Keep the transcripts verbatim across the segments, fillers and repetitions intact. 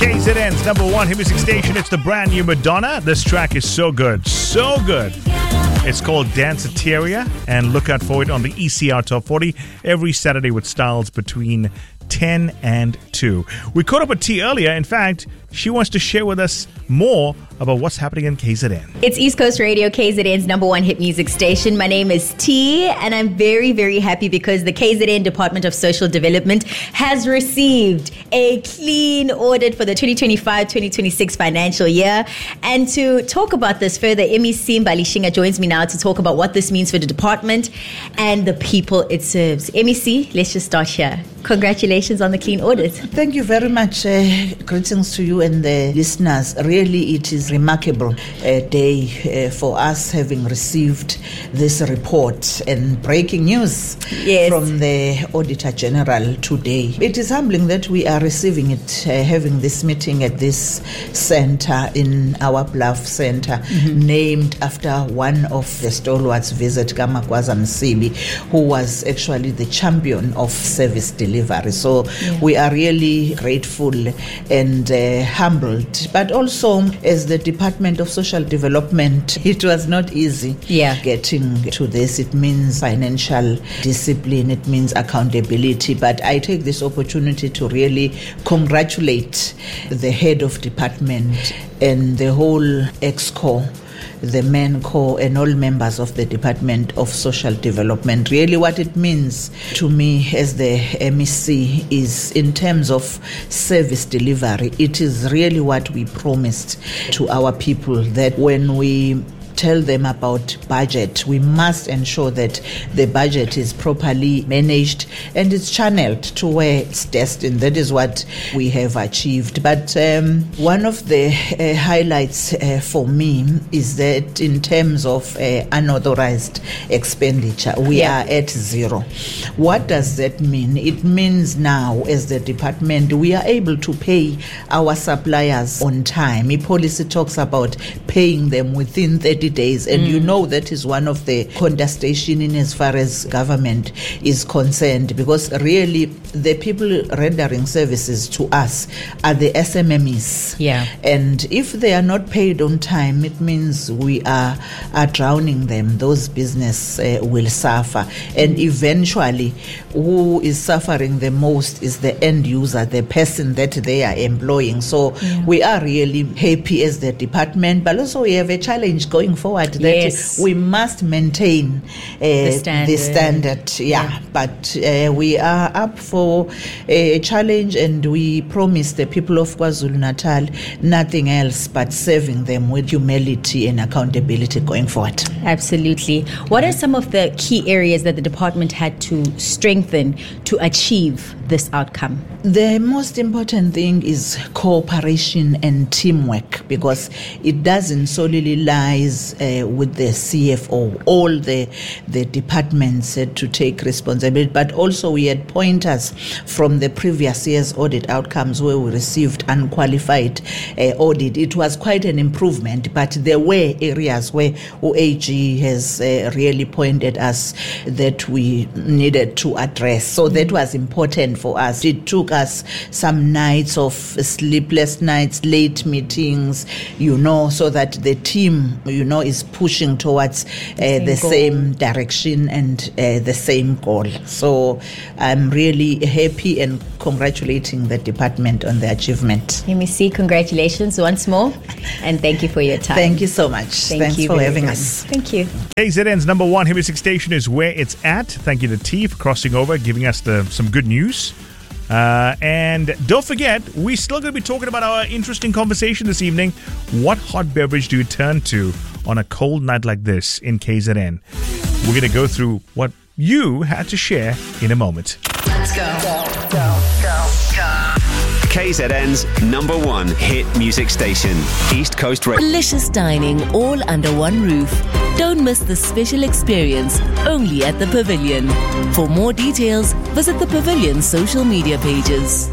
K Z N's number one hit music station. It's the brand new Madonna. This track is so good, so good. It's called Danceteria, and look out for it on the E C R Top forty every Saturday with styles between ten and two. We caught up with T earlier. In fact, she wants to share with us more about what's happening in K Z N. It's East Coast Radio, K Z N's number one hit music station. My name is T, and I'm very, very happy because the K Z N Department of Social Development has received a clean audit for the twenty twenty-five twenty twenty-six financial year. And to talk about this further, M E C Mbali Shinga joins me now to talk about what this means for the department and the people it serves. M E C, let's just start here. Congratulations on the clean audit. Thank you very much. Uh, greetings to you and the listeners. Really, it is remarkable uh, day uh, for us having received this report and breaking news yes. from the Auditor General today. It is humbling that we are receiving it, uh, having this meeting at this center in our Bluff Center, mm-hmm. named after one of the stalwarts, Visit Kamakwaza Msibi, who was actually the champion of service delivery. So yeah. we are really grateful and uh, humbled. But also, as the Department of Social Development, it was not easy yeah. getting to this. It means financial discipline, it means accountability. But I take this opportunity to really congratulate the head of department and the whole ExCo, the main core, and all members of the Department of Social Development. Really what it means to me as the M E C is, in terms of service delivery, it is really what we promised to our people, that when we tell them about budget, we must ensure that the budget is properly managed and it's channeled to where it's destined. That is what we have achieved. But um, one of the uh, highlights uh, for me is that in terms of uh, unauthorized expenditure, we yeah. are at zero. What does that mean? It means now, as the department, we are able to pay our suppliers on time. The policy talks about paying them within thirty days, and mm. you know that is one of the contestation in as far as government is concerned, because really the people rendering services to us are the S M M Es, yeah. and if they are not paid on time, it means we are, are drowning them. Those business uh, will suffer, and eventually who is suffering the most is the end user, the person that they are employing. So yeah. we are really happy as the department, but also we have a challenge going forward, that yes. we must maintain uh, the standard, the standard yeah. yeah. But uh, we are up for a challenge, and we promise the people of KwaZulu-Natal nothing else but serving them with humility and accountability going forward. Absolutely. What are some of the key areas that the department had to strengthen to achieve this outcome? The most important thing is cooperation and teamwork, because it doesn't solely lies uh, with the C F O, all the the departments uh, to take responsibility, but also we had pointers from the previous year's audit outcomes where we received unqualified uh, audit. It was quite an improvement, but there were areas where O A G has uh, really pointed us that we needed to address. So that was important for us. It took us some nights of sleepless nights, late meetings, you know, so that the team, you know, is pushing towards uh, the, the same direction and uh, the same goal. So I'm really happy and congratulating the department on the achievement. Let me see. Congratulations once more, and thank you for your time. Thank you so much. Thank Thanks you for having much. us. Thank you. K Z N's number one hit music station is where it's at. Thank you to T for crossing over, giving us the some good news. Uh, and don't forget, we're still going to be talking about our interesting conversation this evening. What hot beverage do you turn to on a cold night like this in K Z N? We're going to go through what you had to share in a moment. Let's go. Go, go, go, go. K Z N's number one hit music station, East Coast Radio. Delicious dining all under one roof. Don't miss the special experience only at the Pavilion. For more details, visit the Pavilion's social media pages.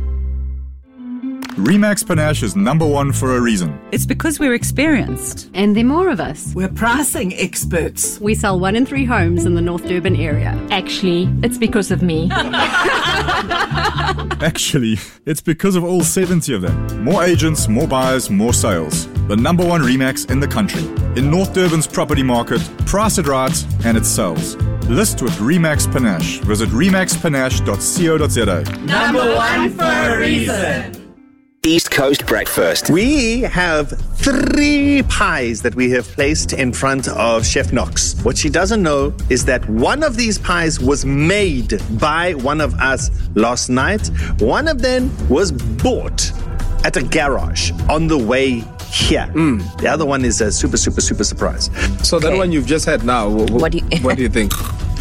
Remax Panache is number one for a reason. It's because we're experienced. And there are more of us. We're pricing experts. We sell one in three homes in the North Durban area. Actually, it's because of me. Actually, it's because of all seventy of them. More agents, more buyers, more sales. The number one Remax in the country. In North Durban's property market, price it right and it sells. List with Remax Panache. Visit remax panache dot co dot za. Number one for a reason. East Coast Breakfast. We have three pies that we have placed in front of Chef Knox. What she doesn't know is that one of these pies was made by one of us last night. One of them was bought at a garage on the way here. Mm. The other one is a super, super, super surprise. So that Okay. one you've just had now, what, What do you- what do you think?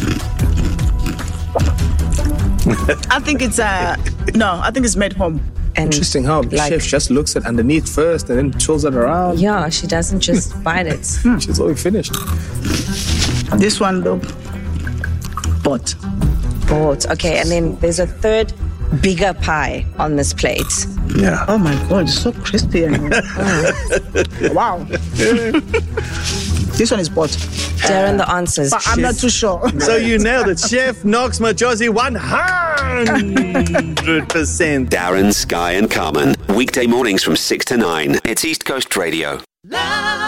I think it's uh no, I think it's made home. And Interesting how the like- chef just looks at underneath first and then twirls it around. Yeah, she doesn't just bite it. She's already finished. This one though, bought. Bought. Okay, and then there's a third bigger pie on this plate. Yeah. Oh my god, it's so crispy. And wow. This one is bought. Darren, the answers. But I'm not too sure. So you nailed it. Chef Knox Majosi, one hundred percent. Darren, Sky and Carmen. Weekday mornings from six to nine. It's East Coast Radio. Love